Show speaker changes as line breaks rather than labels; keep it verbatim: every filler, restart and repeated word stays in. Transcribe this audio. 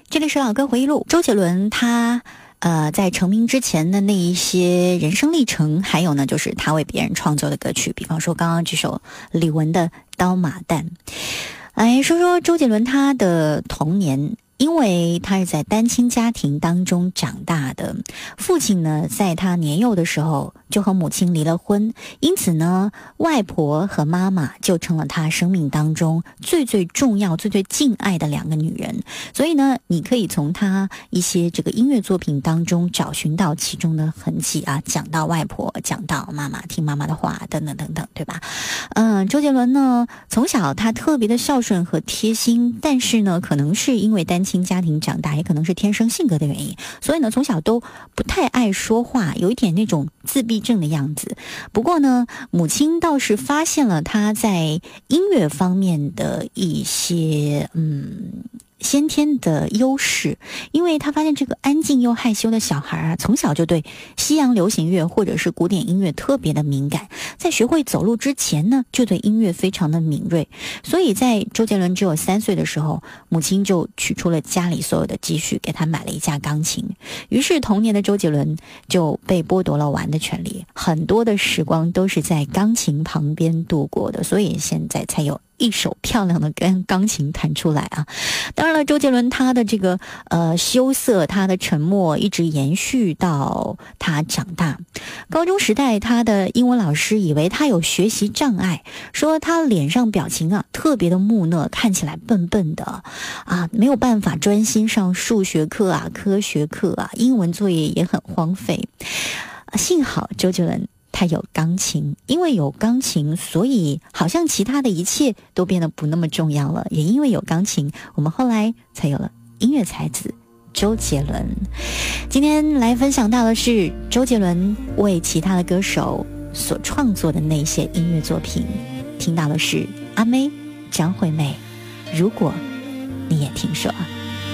这里是老歌回忆录。周杰伦他呃在成名之前的那一些人生历程，还有呢就是他为别人创作的歌曲，比方说刚刚这首李玟的《刀马旦》。来说说周杰伦他的童年。因为他是在单亲家庭当中长大的，父亲呢在他年幼的时候就和母亲离了婚，因此呢外婆和妈妈就成了他生命当中最最重要最最敬爱的两个女人。所以呢你可以从他一些这个音乐作品当中找寻到其中的痕迹啊，讲到外婆，讲到妈妈，听妈妈的话等等等等，对吧？嗯，周杰伦呢从小他特别的孝顺和贴心，但是呢可能是因为单亲家庭长大，也可能是天生性格的原因，所以呢从小都不太爱说话，有一点那种自闭症的样子。不过呢母亲倒是发现了他在音乐方面的一些嗯先天的优势，因为他发现这个安静又害羞的小孩啊，从小就对西洋流行乐或者是古典音乐特别的敏感，在学会走路之前呢，就对音乐非常的敏锐。所以在周杰伦只有三岁的时候，母亲就取出了家里所有的积蓄，给他买了一架钢琴。于是童年的周杰伦就被剥夺了玩的权利，很多的时光都是在钢琴旁边度过的，所以现在才有一手漂亮的跟钢琴弹出来啊！当然了，周杰伦他的这个呃羞涩，他的沉默一直延续到他长大。高中时代，他的英文老师以为他有学习障碍，说他脸上表情啊特别的木讷，看起来笨笨的啊，没有办法专心上数学课啊、科学课啊，英文作业也很荒废。幸好周杰伦他有钢琴，因为有钢琴，所以好像其他的一切都变得不那么重要了。也因为有钢琴，我们后来才有了音乐才子周杰伦。今天来分享到的是周杰伦为其他的歌手所创作的那些音乐作品，听到的是阿妹、张惠妹，如果你也听说。